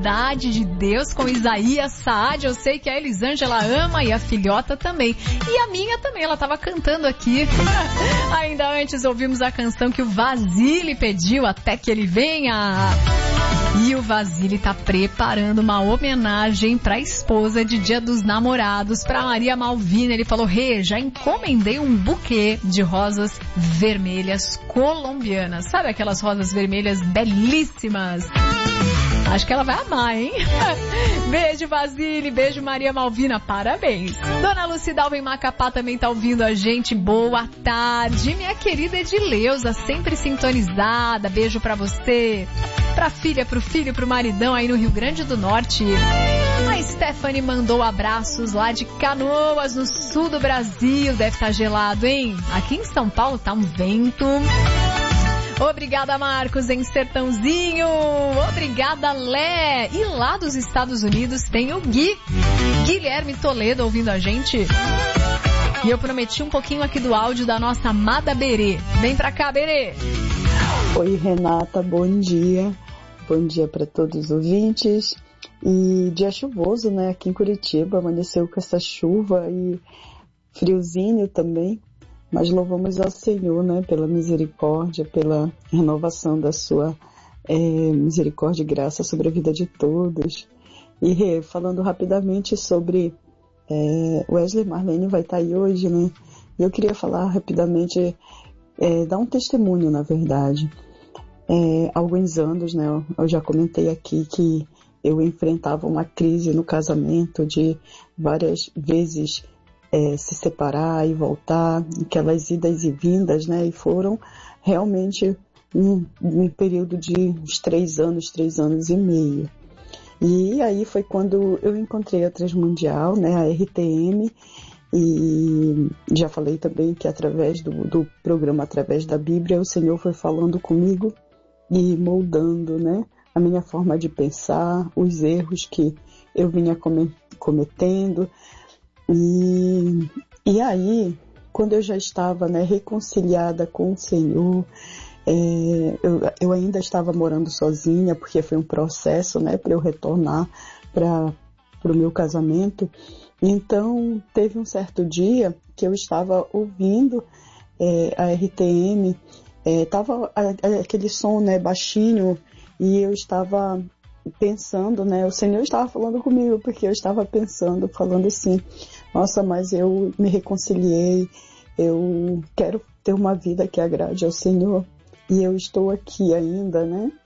Cidade de Deus com Isaías Saad. Eu sei que a Elisângela ama e a filhota também. E a minha também, ela tava cantando aqui. Ainda antes ouvimos a canção que o Vasile pediu, Até Que Ele Venha. E o Vasile tá preparando uma homenagem pra esposa de Dia dos Namorados, pra Maria Malvina. Ele falou: Rê, já encomendei um buquê de rosas vermelhas colombianas. Sabe aquelas rosas vermelhas belíssimas? Acho que ela vai amar, hein? Beijo, Vasile. Beijo, Maria Malvina. Parabéns. Dona Lucidalva em Macapá também tá ouvindo a gente. Boa tarde. Minha querida Edileuza, sempre sintonizada. Beijo pra você. Pra filha, pro filho, pro maridão aí no Rio Grande do Norte. A Stephanie mandou abraços lá de Canoas, no sul do Brasil. Deve estar gelado, hein? Aqui em São Paulo tá um vento. Obrigada, Marcos, em Sertãozinho. Obrigada, Lé. E lá dos Estados Unidos tem o Guilherme Toledo ouvindo a gente. E eu prometi um pouquinho aqui do áudio da nossa amada Berê. Vem pra cá, Berê. Oi, Renata, bom dia. Bom dia para todos os ouvintes. E dia chuvoso, né? Aqui em Curitiba, amanheceu com essa chuva e friozinho também. Mas louvamos ao Senhor, né, pela misericórdia, pela renovação da sua misericórdia e graça sobre a vida de todos. E falando rapidamente sobre Wesley Marlene vai estar aí hoje, né? Eu queria falar rapidamente, dar um testemunho, na verdade. Há alguns anos, né, eu já comentei aqui que eu enfrentava uma crise no casamento de várias vezes se separar e voltar, aquelas idas e vindas, né? E foram realmente um período de uns 3 anos e meio. E aí foi quando eu encontrei a Transmundial, né? A RTM, e já falei também que através do programa Através da Bíblia, o Senhor foi falando comigo e moldando, né? A minha forma de pensar, os erros que eu vinha cometendo. E aí, quando eu já estava, né, reconciliada com o Senhor, eu ainda estava morando sozinha, porque foi um processo, né, para eu retornar para o meu casamento. Então, teve um certo dia que eu estava ouvindo a RTM, estava aquele som, né, baixinho, e eu estava pensando, né, o Senhor estava falando comigo, porque eu estava pensando, falando assim: nossa, mas eu me reconciliei, eu quero ter uma vida que agrade ao Senhor, e eu estou aqui ainda, né,